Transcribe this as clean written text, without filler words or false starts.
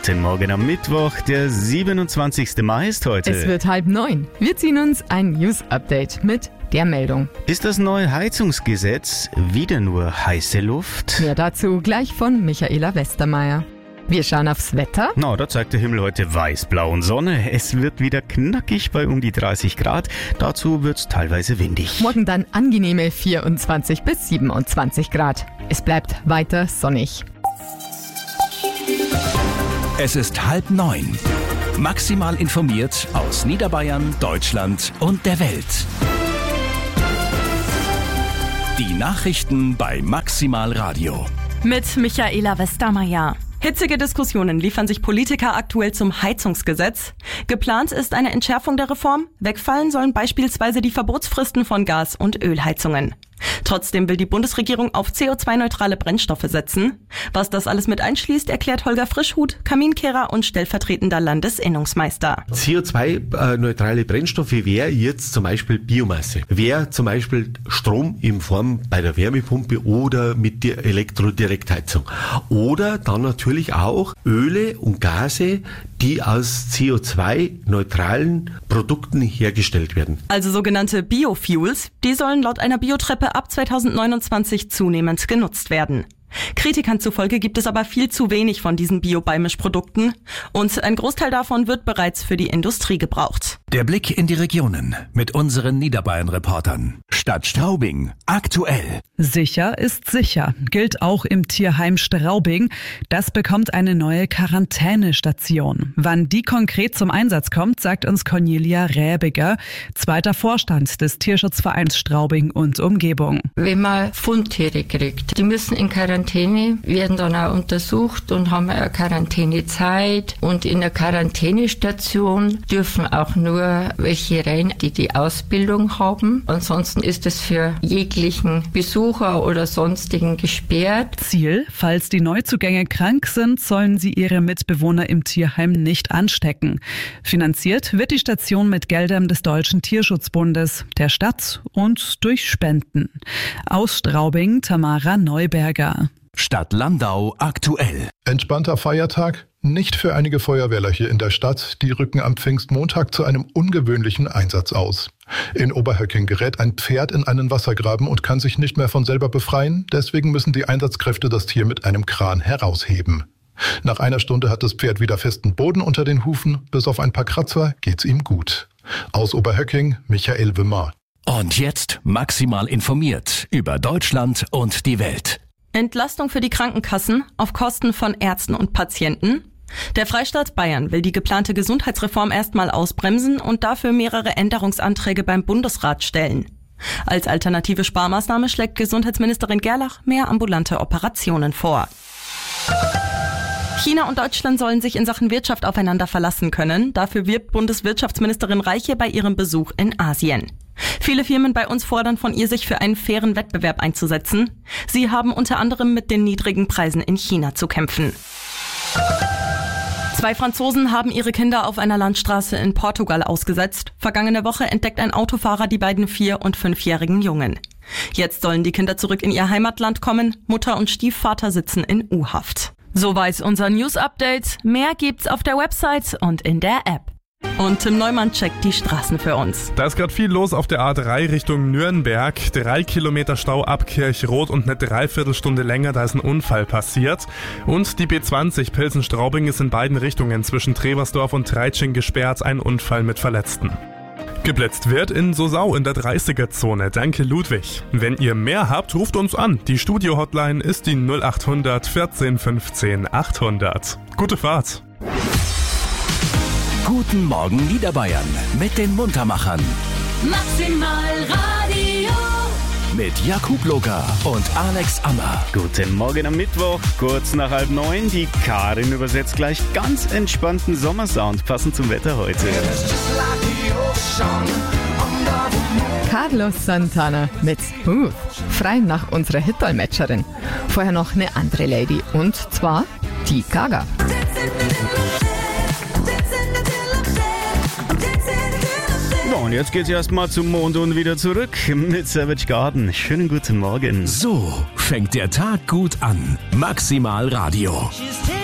Guten Morgen am Mittwoch, der 27. Mai ist heute. Es wird 8:30. Wir ziehen uns ein News-Update mit der Meldung. Ist das neue Heizungsgesetz wieder nur heiße Luft? Mehr dazu gleich von Michaela Westermeier. Wir schauen aufs Wetter. Na, da zeigt der Himmel heute weiß, blau und Sonne. Es wird wieder knackig bei um die 30 Grad. Dazu wird's teilweise windig. Morgen dann angenehme 24 bis 27 Grad. Es bleibt weiter sonnig. Es ist 8:30. Maximal informiert aus Niederbayern, Deutschland und der Welt. Die Nachrichten bei Maximal Radio. Mit Michaela Westermeier. Hitzige Diskussionen liefern sich Politiker aktuell zum Heizungsgesetz. Geplant ist eine Entschärfung der Reform. Wegfallen sollen beispielsweise die Verbotsfristen von Gas- und Ölheizungen. Trotzdem will die Bundesregierung auf CO2-neutrale Brennstoffe setzen. Was das alles mit einschließt, erklärt Holger Frischhuth, Kaminkehrer und stellvertretender Landesinnungsmeister. CO2-neutrale Brennstoffe wäre jetzt zum Beispiel Biomasse, wäre zum Beispiel Strom in Form bei der Wärmepumpe oder mit der Elektrodirektheizung. Oder dann natürlich auch Öle und Gase, die aus CO2-neutralen Produkten hergestellt werden. Also sogenannte Biofuels, die sollen laut einer Biotreppe ab 2029 zunehmend genutzt werden. Kritikern zufolge gibt es aber viel zu wenig von diesen Bio-Beimischprodukten und ein Großteil davon wird bereits für die Industrie gebraucht. Der Blick in die Regionen mit unseren Niederbayern-Reportern. Stadt Straubing, aktuell. Sicher ist sicher, gilt auch im Tierheim Straubing. Das bekommt eine neue Quarantänestation. Wann die konkret zum Einsatz kommt, sagt uns Cornelia Räbiger, zweiter Vorstand des Tierschutzvereins Straubing und Umgebung. Wenn man Fundtiere kriegt, die müssen in Quarantäne, werden dann auch untersucht und haben eine Quarantänezeit. Und in der Quarantänestation dürfen auch nur welche rein, die die Ausbildung haben. Ansonsten ist es für jeglichen Besucher oder sonstigen gesperrt. Ziel, falls die Neuzugänge krank sind, sollen sie ihre Mitbewohner im Tierheim nicht anstecken. Finanziert wird die Station mit Geldern des Deutschen Tierschutzbundes, der Stadt und durch Spenden. Aus Straubing, Tamara Neuberger. Stadt Landau, aktuell. Entspannter Feiertag? Nicht für einige Feuerwehrler hier in der Stadt. Die rücken am Pfingstmontag zu einem ungewöhnlichen Einsatz aus. In Oberhöcking gerät ein Pferd in einen Wassergraben und kann sich nicht mehr von selber befreien. Deswegen müssen die Einsatzkräfte das Tier mit einem Kran herausheben. Nach einer Stunde hat das Pferd wieder festen Boden unter den Hufen. Bis auf ein paar Kratzer geht's ihm gut. Aus Oberhöcking, Michael Wimmer. Und jetzt maximal informiert über Deutschland und die Welt. Entlastung für die Krankenkassen auf Kosten von Ärzten und Patienten. Der Freistaat Bayern will die geplante Gesundheitsreform erstmal ausbremsen und dafür mehrere Änderungsanträge beim Bundesrat stellen. Als alternative Sparmaßnahme schlägt Gesundheitsministerin Gerlach mehr ambulante Operationen vor. China und Deutschland sollen sich in Sachen Wirtschaft aufeinander verlassen können. Dafür wirbt Bundeswirtschaftsministerin Reiche bei ihrem Besuch in Asien. Viele Firmen bei uns fordern von ihr, sich für einen fairen Wettbewerb einzusetzen. Sie haben unter anderem mit den niedrigen Preisen in China zu kämpfen. 2 Franzosen haben ihre Kinder auf einer Landstraße in Portugal ausgesetzt. Vergangene Woche entdeckt ein Autofahrer die beiden 4- und 5-jährigen Jungen. Jetzt sollen die Kinder zurück in ihr Heimatland kommen. Mutter und Stiefvater sitzen in U-Haft. So weiß unser News-Update. Mehr gibt's auf der Website und in der App. Und Tim Neumann checkt die Straßen für uns. Da ist gerade viel los auf der A3 Richtung Nürnberg. 3 Kilometer Stau ab Kirchrot und eine Dreiviertelstunde länger, da ist ein Unfall passiert. Und die B20 Pilsen-Straubing ist in beiden Richtungen zwischen Treversdorf und Treitsching gesperrt. Ein Unfall mit Verletzten. Geblitzt wird in Sosau in der 30er-Zone. Danke Ludwig. Wenn ihr mehr habt, ruft uns an. Die Studio-Hotline ist die 0800 14 15 800. Gute Fahrt. Guten Morgen Niederbayern mit den Muntermachern. Maximal Radio. Mit Jakub Locker und Alex Ammer. Guten Morgen am Mittwoch, kurz nach 8:30. Die Karin übersetzt gleich ganz entspannten Sommersound, passend zum Wetter heute. Carlos Santana mit Smooth, frei nach unserer Hit-Dolmetscherin. Vorher noch eine andere Lady, und zwar die Gaga. Ja, und jetzt geht's erstmal zum Mond und wieder zurück mit Savage Garden. Schönen guten Morgen. So fängt der Tag gut an. Maximal Radio.